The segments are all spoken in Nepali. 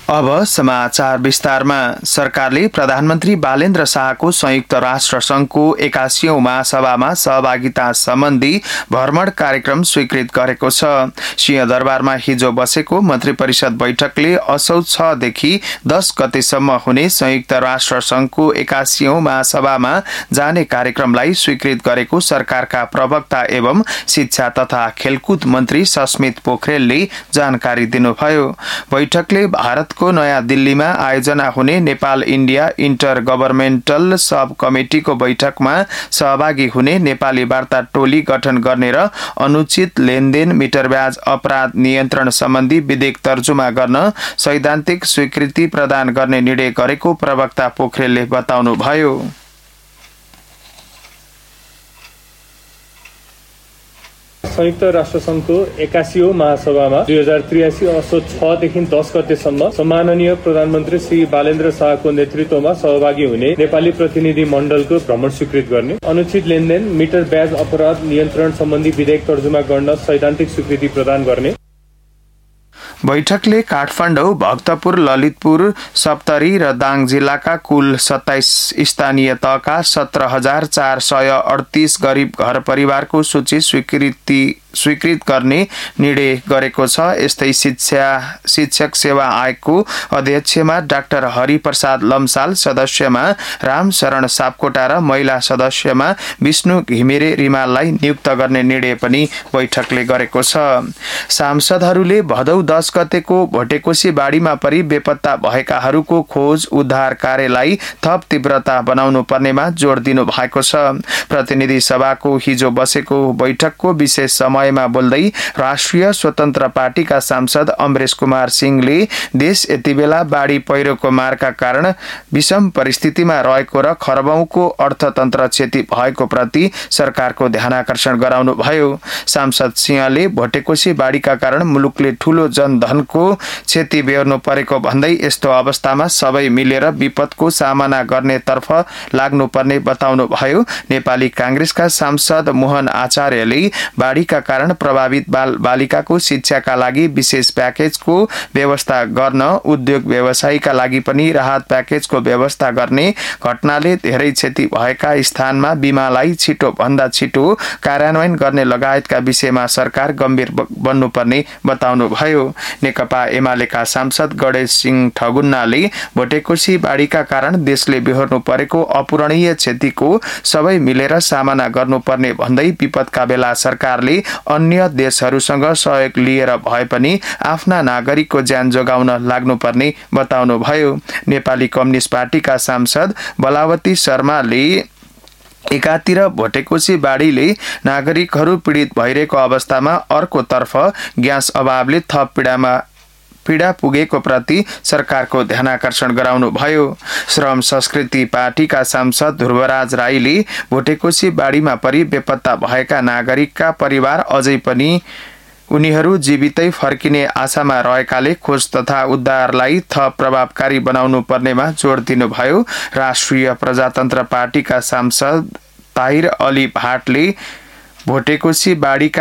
अब समाचार विस्तारमा। सरकारले प्रधानमन्त्री बालेन्द्र शाहको संयुक्त राष्ट्र संघको 81औं महासभामा सहभागिता सम्बन्धी भ्रमण कार्यक्रम स्वीकृत गरेको छ। सिंहदरबारमा हिजो बसेको मन्त्री परिषद बैठकले असोज 6 देखि 10 गतेसम्म हुने संयुक्त राष्ट्र संघको 81औं महासभामा जाने कार्यक्रमलाई स्वीकृत गरेको सरकारका प्रवक्ता एवं शिक्षा तथा खेलकुद मन्त्री सस्मित पोखरेलले जानकारी दिनुभयो। बैठकले भारतको नयाँ दिल्लीमा आयोजना हुने नेपाल इन्डिया इन्टर गभर्मेन्टल सब कमिटिको बैठकमा सहभागी हुने नेपाली वार्ता टोली गठन गर्ने र अनुचित लेनदेन मिटर ब्याज अपराध नियन्त्रण सम्बन्धी विधेयक तर्जुमा गर्न सैद्धान्तिक स्वीकृति प्रदान गर्ने निर्णय गरेको प्रवक्ता पोखरेलले बताउनुभयो। संयुक्त राष्ट्र संघको 81औं महासभामा 2083 असोज 6 देखि 10 गतेसम्म सम्माननीय प्रधानमन्त्री श्री बालेन्द्र शाहको नेतृत्वमा सहभागी हुने नेपाली प्रतिनिधि मण्डलको भ्रमण स्वीकृत गर्ने, अनुचित लेनदेन मिटर ब्याज अपराध नियन्त्रण सम्बन्धी विधेयक तर्जुमा गर्न सैद्धान्तिक स्वीकृति प्रदान गर्ने। बैठकले काठमाडौँ, भक्तपुर, ललितपुर, सप्तरी र दाङ जिल्लाका कुल 27 स्थानीय तहका 17,438 गरीब घर परिवारको सूची स्वीकृत गर्ने निर्णय गरेको छ। यस्तै शिक्षक सेवा आयोगको अध्यक्षमा डाक्टर हरिप्रसाद लम्साल, सदस्यमा रामशरण सापकोटा र महिला सदस्यमा विष्णु घिमिरे रिमाललाई नियुक्त गर्ने निर्णय पनि बैठकले गरेको छ। सांसदहरूले भदौ 10 गतेको भोटेकोशी बाढीमा परि बेपत्ता भएकाहरूको खोज उद्धार कार्यलाई थप तीव्रता बनाउनु पर्नेमा जोड़ दिनु भएको छ। प्रतिनिधि सभाको हिजो बसेको बैठकको विशेष समयमा बोल्दै राष्ट्रिय स्वतन्त्र पार्टीका सांसद अमरेश कुमार सिंहले देश यति बेला बाढी पहिरोको मारका कारण विषम परिस्थितिमा रहेको र खरबौंको अर्थतन्त्र क्षति भएको प्रति सरकारको ध्यानाकर्षण गराउनु भयो। सांसद सिंहले भोटेकोशी बाढीका कारण मुलुकले ठूलो जनधनको क्षति बेहोर्नु परेको भन्दै यस्तो अवस्थामा सबै मिलेर विपदको सामना गर्नेतर्फ लाग्नुपर्ने बताउनु भयो। नेपाली कांग्रेसका सांसद मोहन आचार्यले बाढीका कारण प्रभावित बाल बालिकाको शिक्षाका लागि विशेष प्याकेजको व्यवस्था गर्न, उद्योग व्यवसायीका लागि पनि राहत प्याकेजको व्यवस्था गर्ने, घटनाले धेरै क्षति भएका स्थानमा बीमालाई छिटो भन्दा छिटो कार्यान्वयन गर्ने लगायतका विषयमा सरकार गम्भीर बन्नुपर्ने बताउनु भयो। नेकपा एमालेका सांसद गणेश सिंह ठगुन्नाले भोटेकोशी बाढीका कारण देशले बेहोर्नु परेको अपूरणीय क्षतिको सबै मिलेर सामना गर्नुपर्ने भन्दै विपदका बेला सरकारले अन्य देशहरूसँग सहयोग लिएर भए पनि आफ्ना नागरिकको ज्यान जोगाउन लाग्नुपर्ने बताउनुभयो। नेपाली कम्युनिस्ट पार्टीका सांसद बलावती शर्माले एकातिर भोटेकोशी बाढीले नागरिकहरू पीडित भइरहेको अवस्थामा अर्कोतर्फ ग्यास अभावले थप पीडा पुगेको प्रति सरकारको ध्यानाकर्षण गराउनु भयो। श्रम संस्कृति पार्टीका सांसद ध्रुवराज राईले भोटेकोशी बाढीमा परि बेपत्ता भएका नागरिकका परिवार अझै पनि उनीहरू जीवितै फर्किने आशामा रहेकाले खोज तथा उद्धारलाई थप प्रभावकारी बनाउनु पर्नेमा जोड़ दिनुभयो। राष्ट्रिय प्रजातन्त्र पार्टीका सांसद ताहिर अली भाटले भोटेकोशी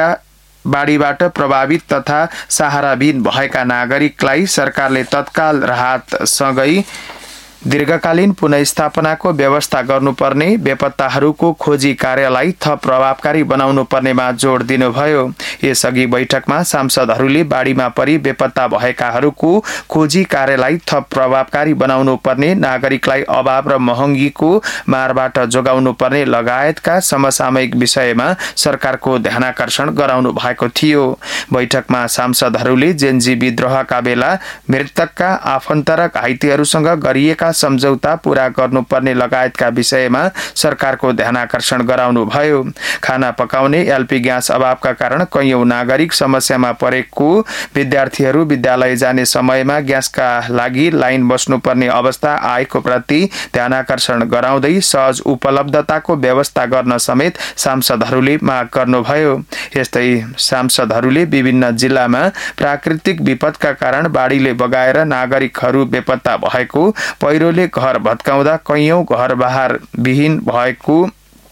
बाढीबाट प्रभावित तथा सहाराविहीन भएका नागरिकलाई सरकारले तत्काल राहतसँगै दीर्घकालीन पुनर्स्थापनाको व्यवस्था गर्नुपर्ने, बेपत्ताहरूको खोजी कार्यलाई थप प्रभावकारी बनाउनु पर्नेमा जोड़ दिनुभयो। यसअघि बैठकमा सांसदहरूले बाढीमा परि बेपत्ता भएकाहरूको खोजी कार्यलाई थप प्रभावकारी बनाउनु पर्ने, नागरिकलाई अभाव र महँगीको मारबाट जोगाउनु पर्ने लगायतका समसामयिक विषयमा सरकारको ध्यानाकर्षण गराउनु भएको थियो। बैठकमा सांसदहरूले जेन्जी विद्रोहका बेला मृतकका आफन्त र घाइतेहरूसँग गरिएका सम्झौता पूरा गर्नुपर्ने लगायतका विषयमा सरकारको ध्यानाकर्षण गराउनु भयो। खाना पकाउने एलपी ग्यास अभावका कारण कैयौं नागरिक समस्यामा परेको, विद्यार्थीहरू विद्यालय जाने समयमा ग्यासका लागि लाइन बस्नुपर्ने अवस्था आएको प्रति ध्यानाकर्षण गराउँदै सहज उपलब्धताको व्यवस्था गर्न समेत सांसदहरूले माग गर्नुभयो। यस्तै सांसदहरूले विभिन्न जिल्लामा प्राकृतिक विपदका कारण बाढीले बगाएर नागरिकहरू बेपत्ता भएको, पहिरोले घर भत्काउँदा कैयौं घर बहार विहीन भएको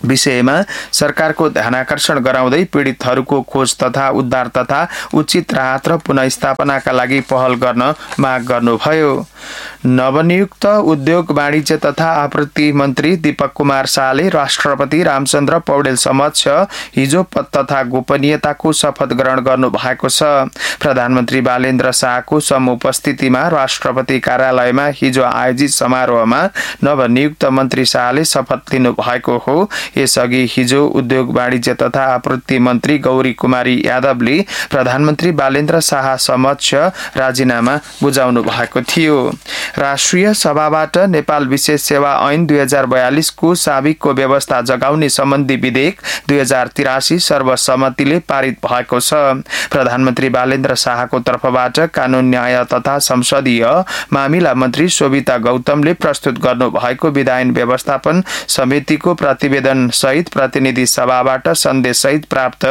विषयमा सरकारको ध्यानाकर्षण गराउँदै पीडितहरूको खोज तथा उद्धार तथा उचित राहत र पुनर्स्थापनाका लागि पहल गर्न माग गर्नुभयो। नवनियुक्त उद्योग वाणिज्य तथा आपूर्ति मन्त्री दीपक कुमार शाहले राष्ट्रपति रामचन्द्र पौडेल समक्ष हिजो पद तथा गोपनीयताको शपथ ग्रहण गर्नु भएको छ। प्रधानमन्त्री बालेन्द्र शाहको समुपस्थितिमा राष्ट्रपति कार्यालयमा हिजो आयोजित समारोहमा नवनियुक्त मन्त्री शाहले शपथ लिनु भएको हो। यसअघि हिजो उद्योग वाणिज्य तथा आपूर्ति मन्त्री गौरी कुमारी यादवले प्रधानमन्त्री बालेन्द्र शाह समक्ष राजीनामा बुझाउनु भएको थियो। राष्ट्रिय सभाबाट नेपाल विशेष सेवा ऐन 2042 को साबिकको व्यवस्था जगाउने सम्बन्धी विधेयक 2083 सर्वसम्मतिले पारित भएको छ। प्रधानमन्त्री बालेन्द्र शाहको तर्फबाट कानून न्याय तथा संसदीय मामिला मन्त्री शोभिता गौतमले प्रस्तुत गर्नु भएको विधायन व्यवस्थापन समितिको प्रतिवेदन सहित प्रतिनिधि सभाबाट सन्देश सहित प्राप्त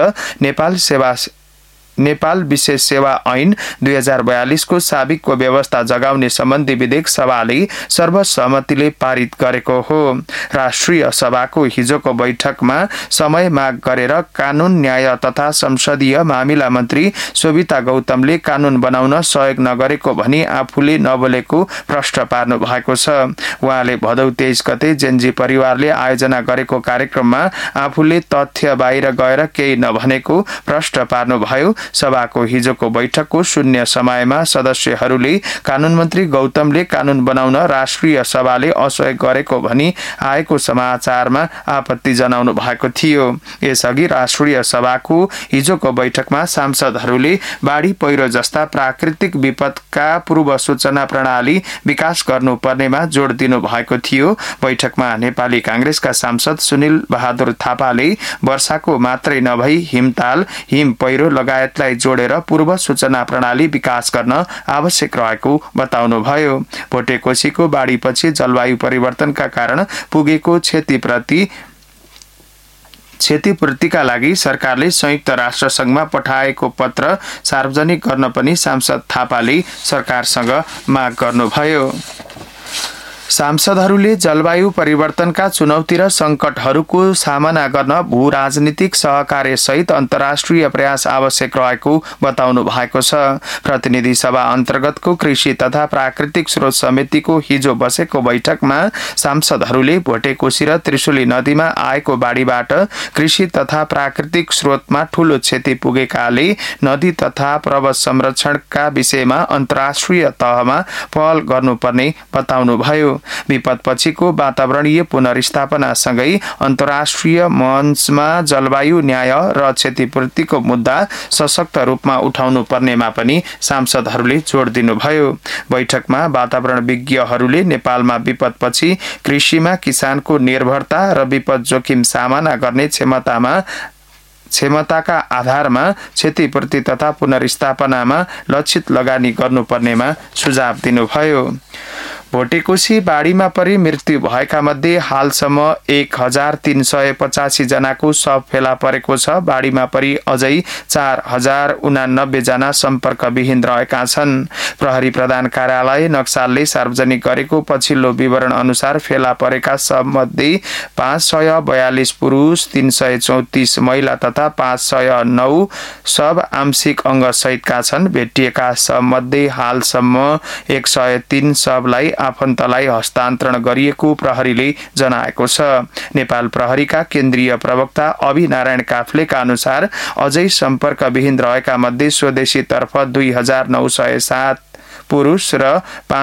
नेपाल विशेष सेवा ऐन 2042 को साबिकको व्यवस्था जगाउने सम्बन्धी विधेयक सभाले सर्वसम्मतिले पारित गरेको हो। राष्ट्रिय सभाको हिजोको बैठकमा समय माग गरेर कानून न्याय तथा संसदीय मामिला मन्त्री शोभिता गौतमले कानून बनाउन सहयोग नगरेको भनी आफूले नबोलेको प्रश्न पार्नु भएको छ। उहाँले भदौ 23 गते जेनजी परिवारले आयोजना गरेको कार्यक्रममा आफूले तथ्य बाहिर गएर केही नभनेको प्रश्न पार्नुभयो। सभाको हिजोको बैठकको शून्य समयमा सदस्यहरूले कानून मन्त्री गौतमले कानून बनाउन राष्ट्रिय सभाले असहयोग गरेको भनी आएको समाचारमा आपत्ति जनाउनु भएको थियो। यसअघि राष्ट्रिय सभाको हिजोको बैठकमा सांसदहरूले बाढी पहिरो जस्ता प्राकृतिक विपदका पूर्व सूचना प्रणाली विकास गर्नुपर्नेमा जोड दिनु भएको थियो। बैठकमा नेपाली कांग्रेसका सांसद सुनिल बहादुर थापाले वर्षाको मात्रै नभई हिमताल हिम पहिरो लगायत जोडेर पूर्व सूचना प्रणाली विकास गर्न आवश्यक रहेको बताउनुभयो। भोटेकोशीको बाढीपछि जलवायु परिवर्तनका कारण पुगेको क्षतिपूर्तिका लागि सरकारले संयुक्त राष्ट्र संघमा पठाएको पत्र सार्वजनिक गर्न पनि सांसद थापाले सरकारसँग माग गर्नुभयो। सांसदहरूले जलवायु परिवर्तनका चुनौती र संकटहरूको सामना गर्न भू राजनीतिक सहकार्य सहित अन्तर्राष्ट्रिय प्रयास आवश्यक रहेको बताउनु भएको छ। प्रतिनिधि सभा अन्तर्गतको कृषि तथा प्राकृतिक स्रोत समितिको हिजो बसेको बैठकमा सांसदहरूले भोटेकोशी र त्रिशुली नदीमा आएको बाढीबाट कृषि तथा प्राकृतिक स्रोतमा ठूलो क्षति पुगेकाले नदी तथा पर्वत संरक्षणका विषयमा अन्तर्राष्ट्रिय तहमा पहल गर्नुपर्ने बताउनुभयो। विपदपछिको वातावरणीय पुनर्स्थापनासँगै अन्तर्राष्ट्रिय मञ्चमा जलवायु न्याय र क्षतिपूर्तिको मुद्दा सशक्त रूपमा उठाउनु पर्नेमा पनि सांसदहरूले जोड दिनुभयो। बैठकमा वातावरण विज्ञहरूले नेपालमा विपदपछि कृषिमा किसानको निर्भरता र विपद जोखिम सामना गर्ने क्षमताका आधारमा क्षतिपूर्ति तथा पुनर्स्थापनामा लक्षित लगानी गर्नुपर्नेमा सुझाव दिनुभयो। भोटेकोशी बाढीमा परि मृत्यु भएका मध्ये हालसम्म 1385 जनाको शव फेला परेको छ। बाढीमा परि अझै 4089 जना सम्पर्कविहीन रहेका छन्। प्रहरी प्रधान कार्यालय नक्सालले सार्वजनिक गरेको पछिल्लो विवरण अनुसार फेला परेका शव मध्ये 542 पुरुष, 334 महिला तथा 509 शव आंशिक अंग सहितका छन्। भेटिएका शव मध्ये हालसम्म 103 शवलाई आफन्तलाई हस्तान्तरण गरिएको प्रहरीले जनाएको छ। नेपाल प्रहरीका केन्द्रीय प्रवक्ता अभि नारायण काफ्लेका अनुसार अझै सम्पर्कविहीन रहेका मध्ये स्वदेशीतर्फ 2907 पुरुष र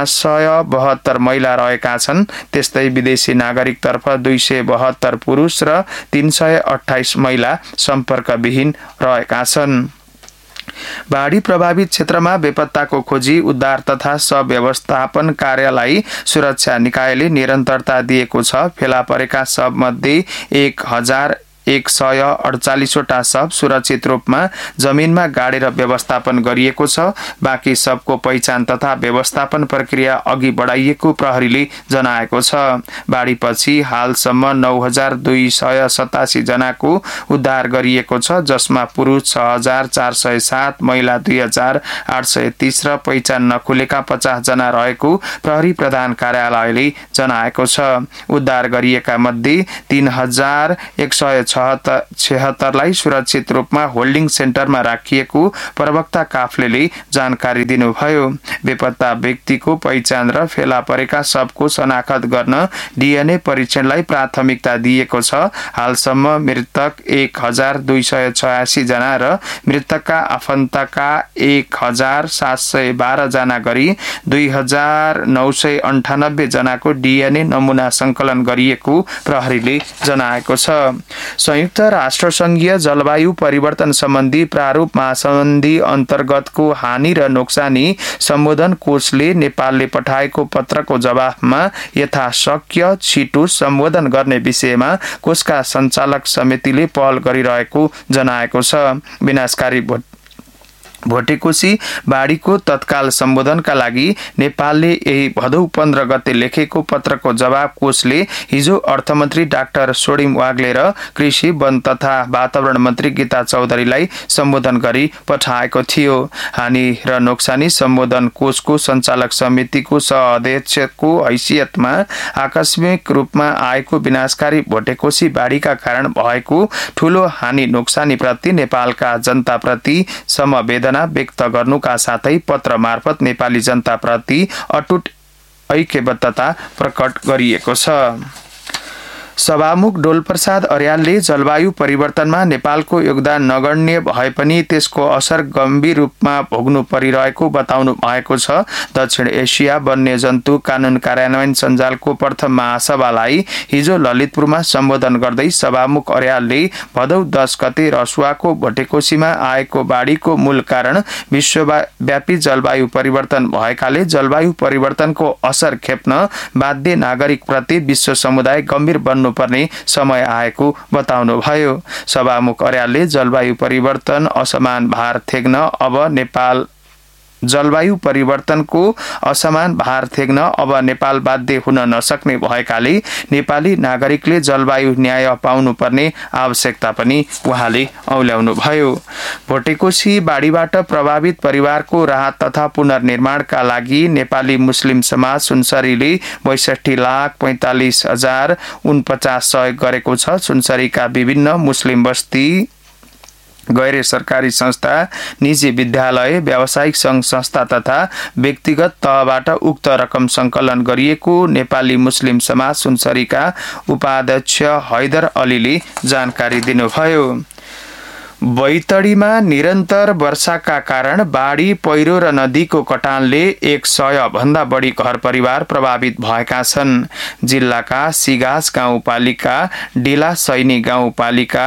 572 महिला रहेका छन्। त्यस्तै विदेशी नागरिकतर्फ 272 पुरुष र 328 महिला सम्पर्कविहीन रहेका छन्। बाढी प्रभावित क्षेत्रमा बेपत्ताको खोजी उद्धार तथा व्यवस्थापन कार्यलाई सुरक्षा निकायले निरन्तरता दिएको छ। फेला परेका शव मध्ये 148वटा शव सुरक्षित रूपमा जमिनमा गाडेर व्यवस्थापन गरिएको छ। बाँकी शवको पहिचान तथा व्यवस्थापन प्रक्रिया अघि बढाइएको प्रहरीले जनाएको छ। बाढीपछि हालसम्म 9287 जनाको उद्धार गरिएको छ, जसमा पुरुष 6407, महिला 2830 र पहिचान नखुलेका 50 जना रहेको प्रहरी प्रधान कार्यालयले जनाएको छ। उद्धार गरिएका मध्ये 3176लाई सुरक्षित रूपमा होल्डिङ सेन्टरमा राखिएको प्रवक्ता काफ्लेले जानकारी दिनुभयो। बेपत्ता व्यक्तिको पहिचान र फेला परेका शवको शनाखत गर्न डीएनए परीक्षणलाई प्राथमिकता दिएको छ। हालसम्म मृतक 1286 जना र मृतकका आफन्तका 1712 जना गरी 2998 जनाको डीएनए नमूना संकलन गरिएको प्रहरीले जनाएको छ। संयुक्त राष्ट्रसंघीय जलवायु परिवर्तन सम्बन्धी प्रारूप महासन्धि अन्तर्गतको हानि र नोक्सानी सम्बोधन कोषले नेपालले पठाएको पत्रको जवाफमा यथाशक्य छिटो सम्बोधन गर्ने विषयमा कोषका सञ्चालक समितिले पहल गरिरहेको जनाएको छ। विनाशकारी भोटेकोशी बाढीको तत्काल सम्बोधनका लागि नेपालले यही भदौ 15 गते लेखेको पत्रको जवाब कोषले हिजो अर्थमन्त्री डाक्टर सोडिम वाग्ले र कृषि वन तथा वातावरण मन्त्री गीता चौधरीलाई सम्बोधन गरी पठाएको थियो। हानि र नोक्सानी सम्बोधन कोषको सञ्चालक समितिको सहअध्यक्षको हैसियतमा आकस्मिक रूपमा आएको विनाशकारी भोटेकोशी बाढीका कारण भएको ठूलो हानि नोक्सानीप्रति नेपालका जनताप्रति समवेदना व्यक्त गर्नुका साथै पत्र मार्फत नेपाली जनताप्रति अटुट ऐक्यबद्धता प्रकट गरिएको छ। सभामुख डोलप्रसाद अर्यालले जलवायु परिवर्तनमा नेपालको योगदान नगण्य भए पनि त्यसको असर गम्भीर रूपमा भोग्नु परिरहेको बताउनु भएको छ। दक्षिण एसिया वन्यजन्तु कानून कार्यान्वयन सञ्जालको प्रथम महासभालाई हिजो ललितपुरमा सम्बोधन गर्दै सभामुख अर्यालले भदौ 10 गते रसुवाको भोटेकोशीमा आएको बाढीको मूल कारण विश्वव्यापी जलवायु परिवर्तन भएकाले जलवायु परिवर्तनको असर खेप्न बाध्य नागरिकप्रति विश्व समुदाय गम्भीर पर्ने समय आएको बताउनुभयो। सभामुख अर्यालले जलवायु परिवर्तन असमान भार थेग्न अब नेपाल बाध्य हुन नसक्ने भएकाले नेपाली नागरिकले जलवायु न्याय पाउनुपर्ने आवश्यकता पनि उहाँले औल्याउनुभयो। भोटेकोशी बाढीबाट प्रभावित परिवारको राहत तथा पुनर्निर्माणका लागि नेपाली मुस्लिम समाज सुनसरीले 62,45,049 सहयोग गरेको छ। सुनसरीका विभिन्न मुस्लिम बस्ती, गैर सरकारी संस्था, निजी विद्यालय, व्यावसायिक संघ संस्था तथा व्यक्तिगत तहबाट उक्त रकम संकलन गरिएको नेपाली मुस्लिम समाज सुनसरीका उपाध्यक्ष हैदर अलीले जानकारी दिनुभयो। बैतडीमा निरन्तर वर्षाका कारण बाढी, पहिरो र नदीको कटानले 100 भन्दा बढी घर परिवार प्रभावित भएका छन्। जिल्लाका सिगास गाउँपालिका, डिला सैनी गाउँपालिका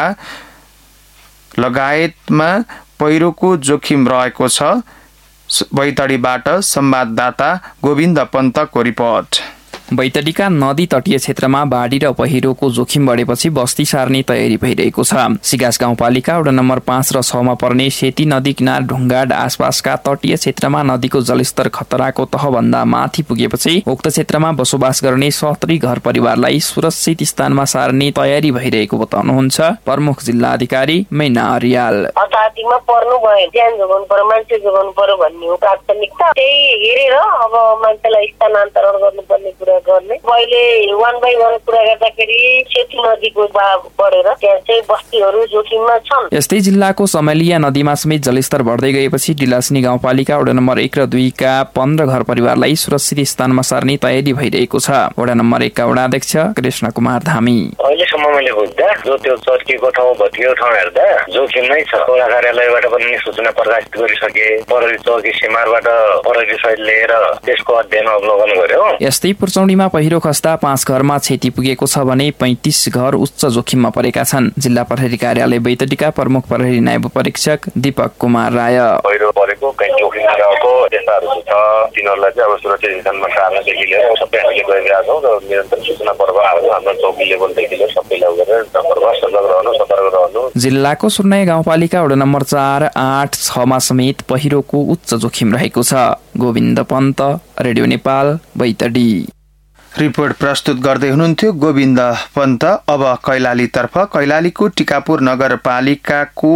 लगायतमा पहिरोको जोखिम रहेको छ। बैतडीबाट संवाददाता गोविन्द पन्तको रिपोर्ट। बैतडीका नदी तटीय क्षेत्रमा बाढी र पहिरोको जोखिम बढेपछि बस्ती सार्ने तयारी भइरहेको छ। सिगास गाउँपालिका वडा नम्बर 5 र 6 मा पर्ने सेती नदी किनार ढुङ्गाड आसपासका तटीय क्षेत्रमा नदीको जलस्तर खतराको तहभन्दा माथि पुगेपछि उक्त क्षेत्रमा बसोबास गर्ने 70 घर परिवारलाई सुरक्षित स्थानमा सार्ने तयारी भइरहेको बताउनुहुन्छ प्रमुख जिल्ला अधिकारी मैना अर्याल। अतातिमा पर्नु भयो, ज्यान जोगाउनु पर्यो, मान्छे जोगाउनु पर्यो भन्ने हो प्राथमिकता। त्यही हेरेर अब मान्छेलाई स्थानान्तरण गर्नुपर्ने कुरा गर्ने। पहिले 1 by 1 कुरा गर्दाखेरि सेती नदीको बहाव बढेर त्यहाँ चाहिँ बस्तीहरू जोखिममा छन्। यस्तै जिल्लाको समलिया नदीमा समेत जलस्तर बढ्दै गएपछि डिलासनी गाउँपालिका वडा नम्बर 1 र 2 का 15 घर परिवारलाई सुरक्षित स्थानमा सार्ने तयारी भइरहेको छ। वडा नम्बर 1 का वडाध्यक्ष कृष्ण कुमार धामी। अहिलेसम्म मैले बुझ्दा जो त्यो चर्किएको ठाउँ भत्किएको ठाउँ हेर्दा जोखिम नै छ। वडा कार्यालयबाट पनि सूचना प्रकाशित गरिसके, प्रहरी चौकी सीमाबाट प्रहरी सहित लिएर त्यसको अध्ययन अवलोकन गर्यो। यस्तै पुर्चौडीमा पहिरो खस्दा 5 घरमा क्षति पुगेको छ भने 35 घर उच्च जोखिममा परेका छन्। जिल्ला प्रहरी कार्यालय बैतडीका प्रमुख प्रहरी नायब परीक्षक दीपक कुमार राय पहिरो परेको कहीँ जोखिम गएको त्यस्ताहरू छ, तिनीहरूलाई चाहिँ अब सुरक्षित स्थानमा सार्नदेखि लिएर सबै हामीले गरिरहेका छौँ र निरन्तर सूचना प्रवाह आउँछ। हाम्रो चौकी लेभलदेखि लिएर सबैलाई गरेर प्रवाह सजग रहनु, सतर्क रहनु। जिल्लाको सुर्नाई गाउँपालिका वडा नम्बर 4, 8, 6 मा समेत पहिरोको उच्च जोखिम रहेको छ। गोविन्द पन्त, रेडियो नेपाल, बैतडी। रिपोर्ट प्रस्तुत गर्दै हुनुहुन्थ्यो गोविन्द पन्त। अब कैलालीतर्फ। कैलालीको टिकापुर नगरपालिकाको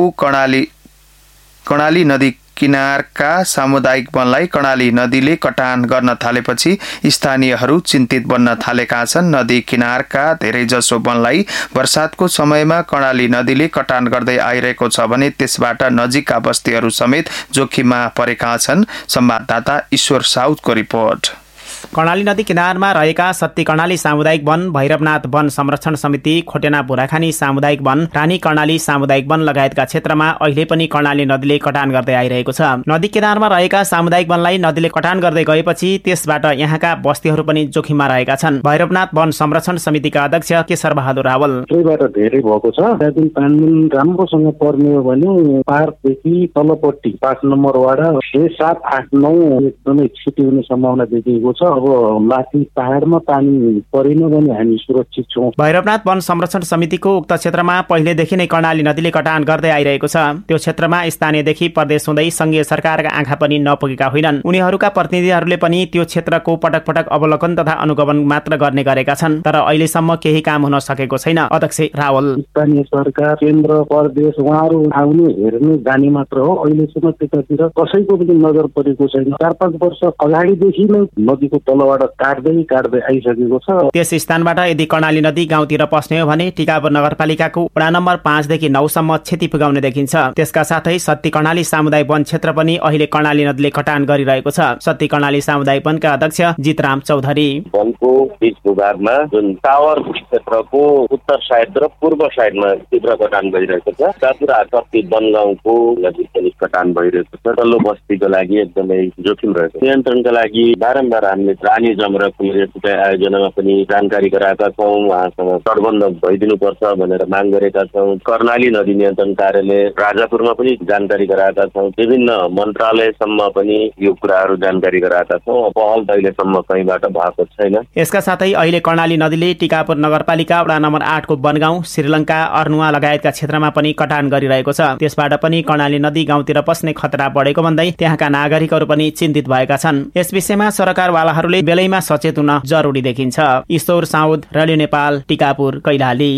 कर्णाली नदी किनारका सामुदायिक वनलाई कर्णाली नदीले कटान गर्न थालेपछि स्थानीयहरू चिन्तित बन्न थालेका छन्। नदी किनारका धेरैजसो वनलाई वर्षातको समयमा कर्णाली नदीले कटान गर्दै आइरहेको छ भने त्यसबाट नजिकका बस्तीहरू समेत जोखिममा परेका छन्। संवाददाता ईश्वर साउदको रिपोर्ट। कर्णाली नदी किनारमा रहेका सत्ती कर्णाली सामुदायिक वन, भैरवनाथ वन संरक्षण समिति, खोटेना बुराखानी सामुदायिक वन, रानी कर्णाली सामुदायिक वन लगायतका क्षेत्रमा अहिले पनि कर्णाली नदीले कटान गर्दै आइरहेको छ। नदी किनारमा रहेका सामुदायिक वनलाई नदीले कटान गर्दै गएपछि त्यसबाट यहाँका बस्तीहरू पनि जोखिममा रहेका छन्। भैरवनाथ वन संरक्षण समितिका अध्यक्ष केशर बहादुर रावल धेरै भएको छ। त्यहाँदेखि पानी राम्रोसँग पर्ने हो भने पार्कदेखि तलपट्टि 5 नम्बर वाडा 6, 7, 8, 9 एकदमै क्षति हुने सम्भावना देखिएको छ। अब माथि पहाडमा पानी परेन भने हामी सुरक्षित छौँ। भैरवनाथ वन संरक्षण समितिको उक्त क्षेत्रमा पहिलेदेखि नै कर्णाली नदीले कटान गर्दै आइरहेको छ। त्यो क्षेत्रमा स्थानीयदेखि प्रदेश हुँदै संघीय सरकारका आँखा पनि नपुगेका होइनन्। उनीहरूका प्रतिनिधिहरूले पनि त्यो क्षेत्रको पटक पटक अवलोकन तथा अनुगमन मात्र गर्ने गरेका छन्, तर अहिलेसम्म केही काम हुन सकेको छैन। अध्यक्ष रावल स्थानीय सरकार, केन्द्र, प्रदेश उहाँहरू आउने हेर्ने जाने मात्र हो। अहिलेसम्म त्यतातिर कसैको पनि नजर परेको छैन। 4-5 वर्ष अगाडिदेखि नै नदीको तलबाट काट्दै आइसकेको छ। त्यस स्थानबाट यदि कर्णाली नदी गाउँतिर पस्ने हो भने टिकापुर नगरपालिकाको वडा नम्बर 5 देखि 9 सम्म क्षति पुगाउने देखिन्छ। त्यसका साथै सत्ती कर्णाली सामुदायिक वन क्षेत्र पनि अहिले कर्णाली नदीले कटान गरिरहेको छ। सत्ती कर्णाली सामुदायिक वनका अध्यक्ष जितराम चौधरी वनको बीच भूभागमा जुन टावर क्षेत्रको उत्तर साइड र पूर्व साइडमा तीव्र कटान भइरहेको छ। कापुरा सत्ती वन गाउँको नजिक पनि कटान भइरहेको छ। तल्लो बस्तीको लागि एकदमै जोखिम रहेको छ। नियन्त्रणका लागि बारम्बार हामीले रानी जमरा कुलरेटुका आयोजनामा पनि जानकारी गराएका छौँ। उहाँसँग तटबन्ध भइदिनुपर्छ भनेर माग गरेका छौँ। कर्णाली नदी नियन्त्रण कार्यालय राजापुरमा पनि जानकारी गराएका छौँ। विभिन्न मन्त्रालयसम्म पनि यो कुराहरू जानकारी गराएका छौँ। पहल अहिलेसम्म कहीँबाट भएको छैन। यसका साथै अहिले कर्णाली नदीले टिकापुर नगरपालिका वडा नम्बर 8 को बनगाउँ, श्रीलङ्का, अर्नुवा लगायतका क्षेत्रमा पनि कटान गरिरहेको छ। त्यसबाट पनि कर्णाली नदी गाउँतिर पस्ने खतरा बढेको भन्दै त्यहाँका नागरिकहरू पनि चिन्तित भएका छन्। यस विषयमा सरकारवालाहरूले बेलैमा सचेत हुन जरुरी देखिन्छ। ईश्वर Saud, radio Nepal, Tikapur, Kailali.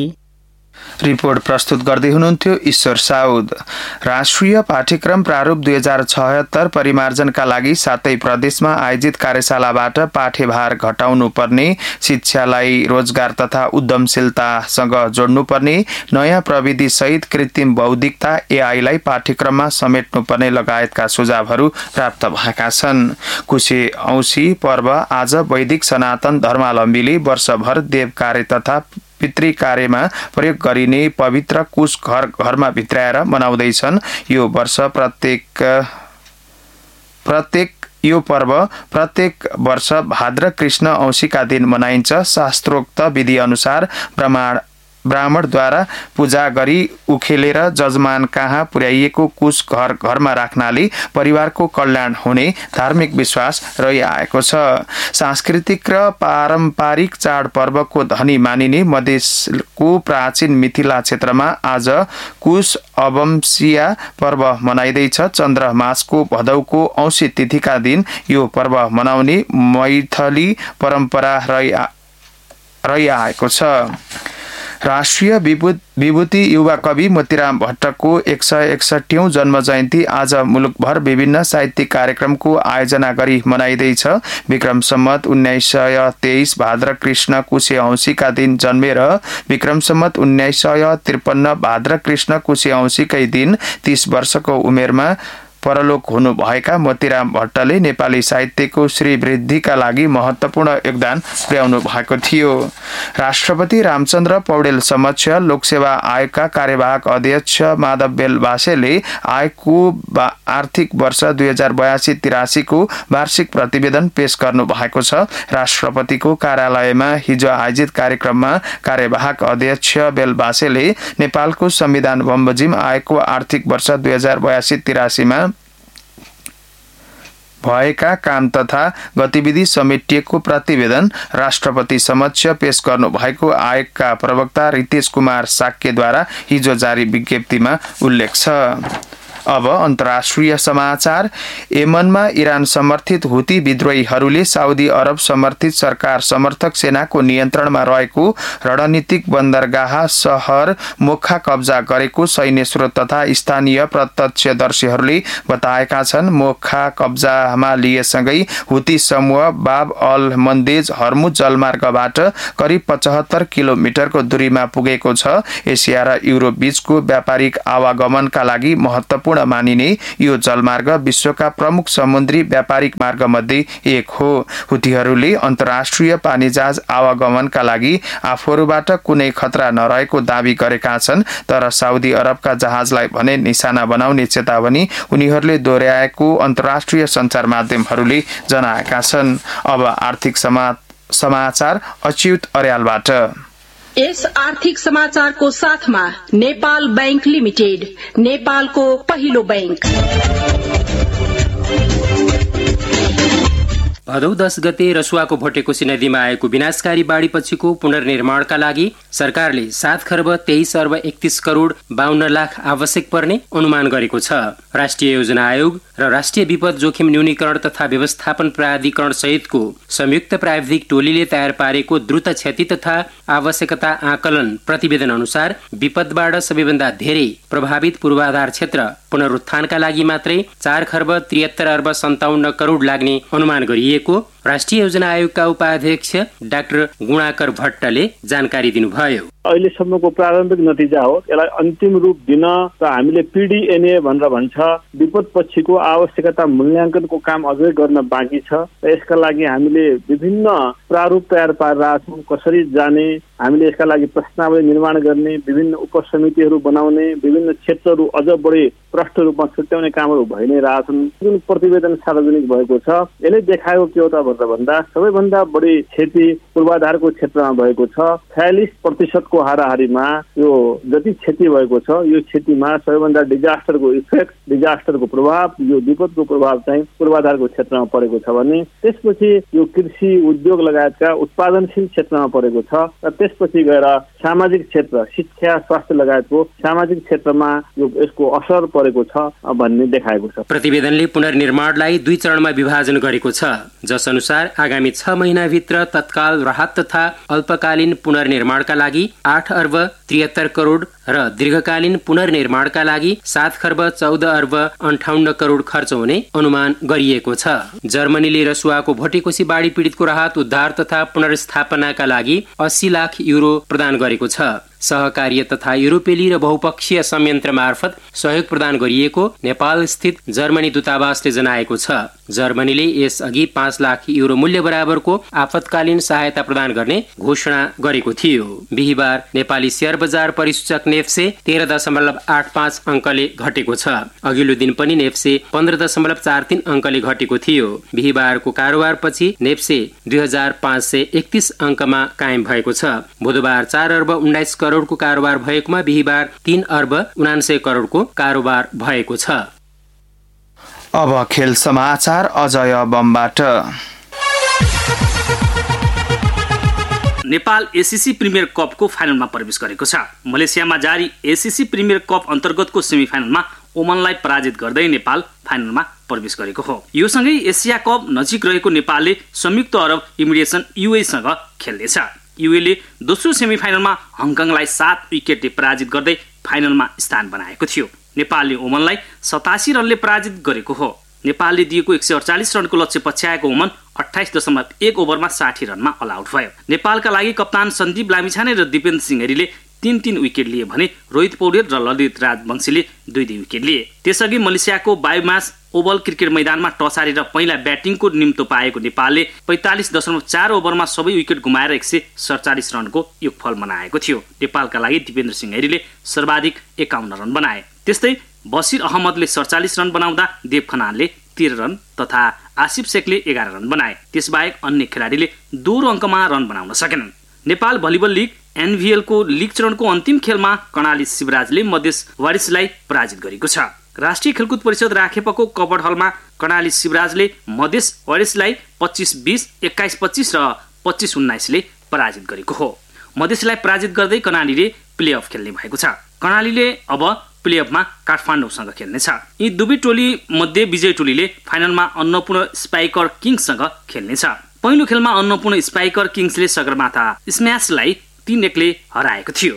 Report प्रस्तुत गर्दै हुनुहुन्थ्यो ईश्वर साउद। राष्ट्रिय पाठ्यक्रम प्रारूप 2076 परिमार्जनका लागि 7 प्रदेशमा आयोजित कार्यशालाबाट पाठ्यभार घटाउनु पर्ने, शिक्षालाई रोजगार तथा उद्यमशीलतासँग जोड्नुपर्ने, नयाँ प्रविधि सहित कृत्रिम बौद्धिकता एआईलाई पाठ्यक्रममा समेट्नुपर्ने लगायतका सुझावहरू प्राप्त भएका छन्। कुशे औँसी पर्व आज वैदिक सनातन धर्मावलम्बीले वर्षभर देव कार्य तथा पितृ कार्यमा प्रयोग गरिने पवित्र कुश घरमा भित्राएर मनाउँदैछन्। यो पर्व प्रत्येक वर्ष भाद्र कृष्ण औँसीका दिन मनाइन्छ। शास्त्रोक्त विधि अनुसार ब्राह्मणद्वारा पूजा गरी उखेलेर जजमान कहाँ पुर्याइएको कुश घरमा राख्नाले परिवारको कल्याण हुने धार्मिक विश्वास रहिआएको छ। सांस्कृतिक र पारम्परिक चाडपर्वको धनी मानिने मधेसको प्राचीन मिथिला क्षेत्रमा आज कुश अवमसिया पर्व मनाइँदैछ। चन्द्र मासको भदौको औँसी तिथिका दिन यो पर्व मनाउने मैथली परम्परा रहिआएको छ। राष्ट्रिय विभूति युवा कवि मोतीराम भट्टको 161औं जन्म जयन्ती आज मुलुकभर विभिन्न साहित्यिक कार्यक्रमको आयोजना गरी मनाइँदैछ। विक्रम सम्वत 1923 भाद्र कृष्ण कुशे औँसीका दिन जन्मेर विक्रम सम्वत 1953 भाद्र कृष्ण कुशे औँसीकै दिन 30 वर्षको उमेरमा परलोक हुनुभएका मोतीराम भट्टले नेपाली साहित्यको श्रीवृद्धिका लागि महत्त्वपूर्ण योगदान पुर्याउनु भएको थियो। राष्ट्रपति रामचन्द्र पौडेल समक्ष लोकसेवा आयोगका कार्यवाहक अध्यक्ष माधव बेलबासेले आयोगको आर्थिक वर्ष 2082-83 को वार्षिक प्रतिवेदन पेश गर्नु भएको छ। राष्ट्रपतिको कार्यालयमा हिजो आयोजित कार्यक्रममा कार्यवाहक अध्यक्ष बेलबासेले नेपालको संविधान बमोजिम आयोगको आर्थिक वर्ष 2082-83 मा भएका काम तथा गतिविधि समेटिएको प्रतिवेदन राष्ट्रपति समक्ष पेश गर्नु भएको आयोगका प्रवक्ता रितेश कुमार साक्यद्वारा हिजो जारी विज्ञप्तिमा उल्लेख छ। अब अन्तर्राष्ट्रिय समाचार। यमनमा इरान समर्थित हुती विद्रोहीहरूले साउदी अरब समर्थित सरकार समर्थक सेनाको नियन्त्रणमा रहेको रणनीतिक बन्दरगाह शहर मोखा कब्जा गरेको सैन्य स्रोत तथा स्थानीय प्रत्यक्षदर्शीहरूले बताएका छन्। मोखा कब्जामा लिएसँगै हुती समूह बाब अल मन्देज हर्मुज जलमार्गबाट करिब 75 किलोमिटरको दूरीमा पुगेको छ। एसिया र युरोप बीचको व्यापारिक आवागमनका लागि महत्त्वपूर्ण मानिने यो जलमार्ग विश्वका प्रमुख समुद्री व्यापारिक मार्ग मध्ये एक हो। हुतीहरूले अन्तर्राष्ट्रिय पानीजहाज आवागमनका लागि आफूहरूबाट कुनै खतरा नरहेको दावी गरेका छन्, तर साउदी अरबका जहाजलाई भने निशाना बनाउने चेतावनी उनीहरूले दोहोर्याएको अन्तर्राष्ट्रिय सञ्चार माध्यमहरूले जनाएका छन्। अब आर्थिक समाचार अच्युत अर्यालबाट। यस आर्थिक समाचारको साथमा नेपाल बैंक लिमिटेड, नेपालको पहिलो बैंक। भदौ 10 गते रसुवाको भोटेकोशी नदीमा आएको विनाशकारी बाढीपछिको पुनर्निर्माणका लागि सरकारले 7 खर्ब 23 अर्ब 31 करोड 52 लाख आवश्यक पर्ने अनुमान गरेको छ। राष्ट्रिय योजना आयोग र राष्ट्रिय विपद जोखिम न्यूनीकरण तथा व्यवस्थापन प्राधिकरण सहितको संयुक्त प्राविधिक टोलीले तयार पारेको द्रुत क्षति तथा आवश्यकता आकलन प्रतिवेदन अनुसार विपदबाट सबैभन्दा धेरै प्रभावित पूर्वाधार क्षेत्र पुनरुत्थानका लागि मात्रै 4 खर्ब 73 अर्ब 57 करोड लाग्ने अनुमान गरिएको राष्ट्रिय योजना आयोगका उपाध्यक्ष डाक्टर गुणाकर भट्टले जानकारी दिनुभयो। अहिलेसम्मको प्रारम्भिक नतिजा हो। यसलाई अन्तिम रूप दिन र हामीले पीडीएनए भनेर भन्छ विपद पछिको आवश्यकता मूल्याङ्कनको काम अझै गर्न बाँकी छ। यसका लागि हामीले विभिन्न प्रारूप तयार पारेका छौँ। कसरी जाने, हामीले यसका लागि प्रश्नावली निर्माण गर्ने, विभिन्न उपसमितिहरू बनाउने, विभिन्न क्षेत्रहरू अझ बढी प्रष्ट रूपमा छुट्याउने कामहरू भइ नै रहेछन्। जुन प्रतिवेदन सार्वजनिक भएको छ यसले देखाएको के हो त भन्दा सबैभन्दा बढी क्षति पूर्वाधारको क्षेत्रमा भएको छ। 46% को हाराहारीमा यो जति क्षति भएको छ यो क्षतिमा सबैभन्दा डिजास्टरको इफेक्ट, डिजास्टरको प्रभाव, यो विपदको प्रभाव चाहिँ पूर्वाधारको क्षेत्रमा परेको छ भने त्यसपछि यो कृषि उद्योग लगायतका उत्पादनशील क्षेत्रमा परेको छ र त्यसपछि गएर सामाजिक क्षेत्र, शिक्षा, स्वास्थ्य लगायतको सामाजिक क्षेत्रमा यो यसको असर परेको छ भन्ने देखाएको छ। प्रतिवेदनले पुनर्निर्माणलाई 2 चरणमा विभाजन गरेको छ, जस अनुसार आगामी 6 महिनाभित्र तत्काल राहत तथा अल्पकालीन पुनर्निर्माणका लागि 8 अर्ब 73 करोड र दीर्घकालीन पुनर्निर्माणका लागि 7 खर्ब 14 अर्ब 58 करोड खर्च हुने अनुमान गरिएको छ। जर्मनीले रसुवाको भोटेकोशी बाढी पीडितको राहत उद्धार तथा पुनर्स्थापनाका लागि 80 लाख युरो प्रदान गरेको छ। सहकार्य तथा युरोपेली र बहुपक्षीय संयन्त्र मार्फत सहयोग प्रदान गरिएको नेपाल स्थित जर्मनी दूतावासले जनाएको छ। जर्मनीले यसअघि 5 लाख युरो मूल्य बराबरको आपतकालीन सहायता प्रदान गर्ने घोषणा गरेको थियो। बिहिबार नेपाली शेयर बजार परिसूचक नेप्से 13.85 अंकले घटेको छ। अघिल्लो दिन पनि नेप्से 15.43 अंकले घटेको थियो। बिहिबारको कारोबारपछि नेप्से 2531 अंकमा कायम भएको छ। बुधबार 4 अर्ब 19 करोडको कारोबार भएकोमा बिहिबार 3 अर्ब 79 करोडको कारोबार भएको छ। अब खेल समाचार अजय बमबाट। नेपाल एसीसी प्रिमियर कपको फाइनलमा प्रवेश गरेको छ। मलेसियामा जारी एसीसी प्रिमियर कप अन्तर्गतको सेमिफाइनलमा ओमनलाई पराजित गर्दै नेपाल फाइनलमा प्रवेश गरेको हो। यो सँगै एसिया कप नजिक रहेको नेपालले संयुक्त अरब इमिरेसन यूएसँग खेल्नेछ। यूएले दोस्रो सेमिफाइनलमा हङकङलाई 7 विकेटले पराजित गर्दै फाइनलमा स्थान बनाएको थियो। नेपालले ओमनलाई 87 रनले पराजित गरेको हो। नेपालले दिएको 148 रनको लक्ष्य पछ्याएको ओमन 28.1 ओभरमा 60 रनमा अल आउट भयो। नेपालका लागि कप्तान सन्दीप लामिछाने र दिपेन्द्र सिंह हेरीले 3-3 विकेट लिए भने रोहित पौडेल र ललित राजवंशीले 2-2 विकेट लिए। त्यसअघि मलेसियाको बायोमास ओभल क्रिकेट मैदानमा टस हारेर पहिला ब्याटिङको निम्तो पाएको नेपालले 45.4 ओभरमा सबै विकेट गुमाएर 147 रनको योगफल बनाएको थियो। नेपालका लागि दिपेन्द्र सिंह ऐरीले सर्वाधिक 51 रन बनाए। त्यस्तै बसिर अहमदले 47 रन बनाउँदा देव खनालले 13 रन तथा आसिफ शेखले 11 रन बनाए। त्यसबाहेक अन्य खेलाडीले 2 अङ्कमा रन बनाउन सकेनन्। नेपाल भलिबल लिग एनभीएल को लीग चरणको अन्तिम खेलमा कर्णाली शिवराजले मधेस वारिसलाई पराजित गरेको छ। राष्ट्रिय खेलकुद परिषद राखेपको कबड हलमा कर्णाली शिवराजले मधेस वारिसलाई 25-20, 21-25 र 25-19 ले पराजित गरेको हो। मधेसलाई पराजित गर्दै कर्णालीले प्लेअफ खेल्ने भएको छ। कर्णालीले अब प्लेअफमा काठमाडौँसँग खेल्नेछ। यी दुवै टोली मध्ये विजय टोलीले फाइनलमा अन्नपूर्ण स्पाइकर किङ्ससँग खेल्नेछ। पहिलो खेलमा अन्नपूर्ण स्पाइकर किङ्सले सगरमाथा स्म्याशलाई 3-1 ले हराएको थियो।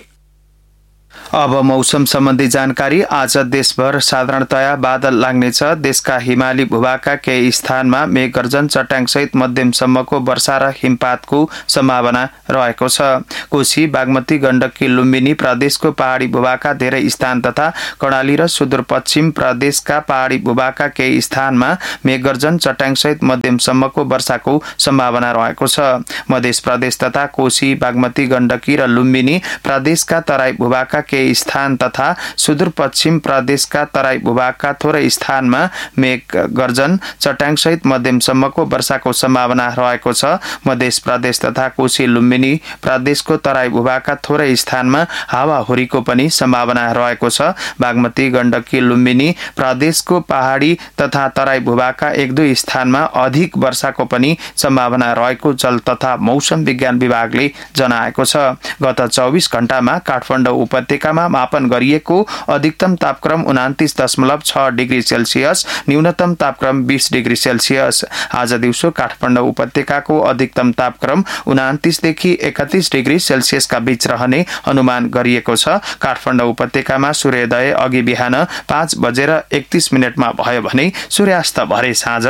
अब मौसम सम्बन्धी जानकारी। आज देशभर साधारणतया बादल लाग्नेछ। देशका हिमाली भूभागका केही स्थानमा मेघगर्जन चट्याङसहित मध्यमसम्मको वर्षा र हिमपातको सम्भावना रहेको छ। कोशी, बागमती, गण्डकी, लुम्बिनी प्रदेशको पहाडी भूभागका धेरै स्थान तथा कर्णाली र सुदूरपश्चिम प्रदेशका पहाडी भूभागका केही स्थानमा मेघगर्जन चट्याङसहित मध्यमसम्मको वर्षाको सम्भावना रहेको छ। मध्य प्रदेश तथा कोशी, बागमती, गण्डकी र लुम्बिनी प्रदेशका तराई भूभागका केही स्थान तथा सुदूरपश्चिम प्रदेशका तराई भूभागका थोरै स्थानमा मेघ गर्जन चट्याङसहित मध्यमसम्मको वर्षाको सम्भावना रहेको छ। मध्य प्रदेश तथा कोशी, लुम्बिनी प्रदेशको तराई भूभागका थोरै स्थानमा हावाहुरीको पनि सम्भावना रहेको छ। बागमती, गण्डकी, लुम्बिनी प्रदेशको पहाडी तथा तराई भूभागका 1-2 स्थानमा अधिक वर्षाको पनि सम्भावना रहेको जल तथा मौसम विज्ञान विभागले जनाएको छ। गत 24 घण्टामा काठमाडौँ उपत्यकामा मापन गरिएको अधिकतम तापक्रम 29.6 डिग्री सेल्सियस, न्यूनतम तापक्रम 20 डिग्री सेल्सियस। आज दिउँसो काठमाडौँ उपत्यकाको अधिकतम तापक्रम 29 देखि 31 डिग्री सेल्सियसका बीच रहने अनुमान गरिएको छ। काठमाडौँ उपत्यकामा सूर्योदय अघि बिहान 5:31 भयो भने सूर्यास्त भरे साँझ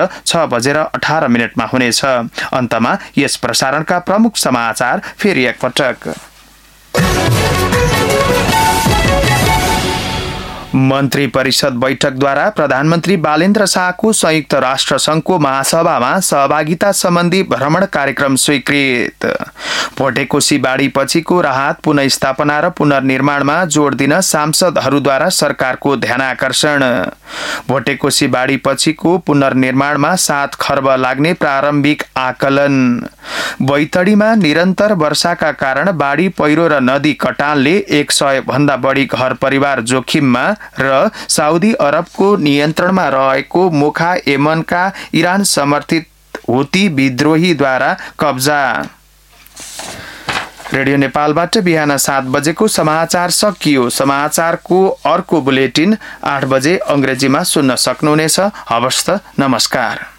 6:18 हुनेछ। अन्तमा यस प्रसारणका प्रमुख समाचार फेरि एकपटक। मन्त्री परिषद बैठकद्वारा प्रधानमन्त्री बालेन्द्र शाहको संयुक्त राष्ट्र संघको महासभामा सहभागिता सम्बन्धी भ्रमण कार्यक्रम स्वीकृत। भोटेकोशी बाढी पछिको राहत, पुनर्स्थापना र पुनर्निर्माणमा जोड दिन सांसदहरूद्वारा सरकारको ध्यानाकर्षण। भोटेकोशी बाढी पछिको पुनर्निर्माणमा 7 खर्ब लाग्ने प्रारम्भिक आकलन। बैतडीमा निरन्तर वर्षाका कारण बाढी, पहिरो र नदी कटानले 100 भन्दा बढी घर परिवार जोखिममा र साउदी अरबको नियन्त्रणमा रहेको मोखा यमनका इरान समर्थित हुती विद्रोहीद्वारा कब्जा। रेडियो नेपालबाट बिहान 7 बजेको समाचार सकियो। समाचारको अर्को बुलेटिन 8 बजे अंग्रेजीमा सुन्न सक्नुहुनेछ। हवस् त, नमस्कार।